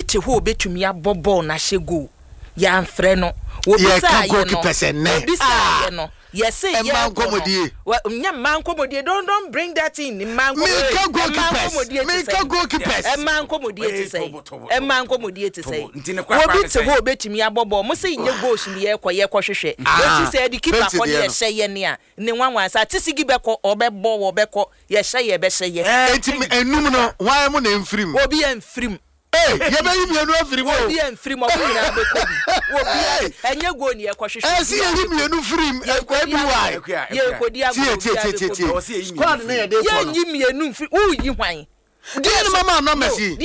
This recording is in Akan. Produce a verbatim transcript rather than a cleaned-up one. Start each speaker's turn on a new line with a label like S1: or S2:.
S1: te ho betumi abobol na hye ya mfre no obi sa ye no obi sa ye no yes ye
S2: man komodie
S1: nya man komodie don't don't bring that in man
S2: komodie me ka goalkeepers
S1: e man komodie te say e man komodie te say obi te ho betumi abobol mo say nye goals ni ye kɔ ye kɔ hwehwɛ eti say the keeper for ye hye ye ne a ne nwanwan sa tisigi bɛkɔ obɛbɔ wo bɛkɔ ye hye ye bɛ hye ye
S2: eti enum no why mo na mfrim
S1: obi emfrim
S2: eh ye be yimi enu afiri mo
S1: obi emfrim obi na be ko obi enye go ni e ko hwehwe
S2: eh si yimi enu frim e ko bi why
S1: ye ko di ago
S2: squad na ye dey ko
S1: ye yimi enu u yi hwan
S2: di ni mama no mesi